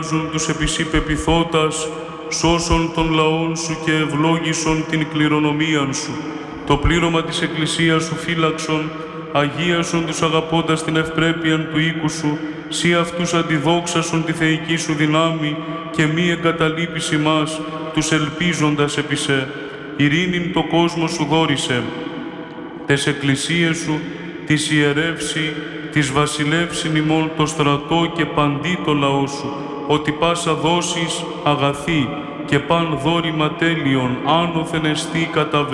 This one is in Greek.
τους επισή πεπιθώτας, σώσον των λαών σου και ευλόγησον την κληρονομίαν σου. Το πλήρωμα της Εκκλησίας σου φύλαξον, αγίασον τους αγαπώντας την ευπρέπειαν του οίκου σου, σύ αυτούς αντιδόξασον τη θεϊκή σου δυνάμει και μη εγκαταλείπεις ημάς, τους ελπίζοντας επί σε. Ειρήνην το κόσμο σου δώρισε, τες εκκλησίες σου, της ιερεύσει, της βασιλεύσιν ημών το στρατό και παντί το λαό σου, ότι πάσα δόσεις αγαθή και παν δόρημα τέλειον άνωθεν εστί κατά